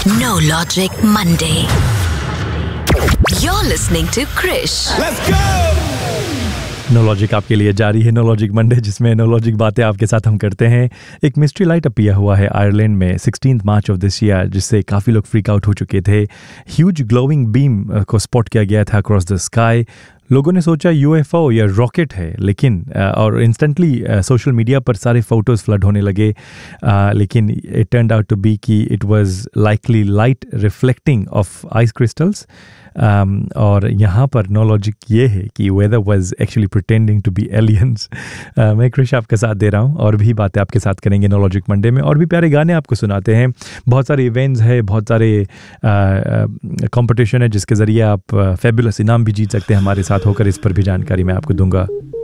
No Logic Monday. You're listening to Krish. Let's go! No logic आपके लिए जारी है नो लॉजिक मंडे, जिसमें नो लॉजिक बातें आपके साथ हम करते हैं। एक मिस्ट्री लाइट अपिया हुआ है आयरलैंड में 16 मार्च ऑफ दिस ईयर, जिससे काफ़ी लोग फ्रीक आउट हो चुके थे। ह्यूज ग्लोइंग बीम को स्पॉट किया गया था अक्रॉस द स्काई। लोगों ने सोचा यूएफओ या रॉकेट है, लेकिन और इंस्टेंटली सोशल मीडिया पर सारे फोटोज़ फ्लड होने लगे, लेकिन it turned out to be कि it was likely light reflecting of ice crystals. और यहाँ पर नो लॉजिक ये है कि weather was actually pretending to be aliens. मैं कृष आपके साथ दे रहा हूँ, और भी बातें आपके साथ करेंगे नो लॉजिक मंडे में, और भी प्यारे गाने आपको सुनाते हैं। बहुत सारे इवेंट्स है, बहुत सारे कंपटीशन है जिसके ज़रिए आप फेबुलस इनाम भी जीत सकते हैं हमारे साथ होकर। इस पर भी जानकारी मैं आपको दूंगा।